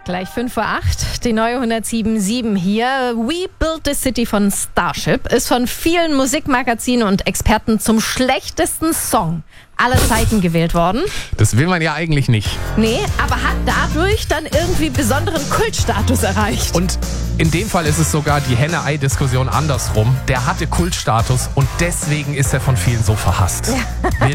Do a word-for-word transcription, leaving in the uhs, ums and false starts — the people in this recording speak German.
Gleich fünf vor acht, die neue hundertsieben Komma sieben hier. We Built the City von Starship ist von vielen Musikmagazinen und Experten zum schlechtesten Song aller Zeiten gewählt worden. Das will man ja eigentlich nicht. Nee, aber hat dadurch dann irgendwie besonderen Kultstatus erreicht. Und in dem Fall ist es sogar die Henne-Ei-Diskussion andersrum. Der hatte Kultstatus und deswegen ist er von vielen so verhasst. Ja. Wir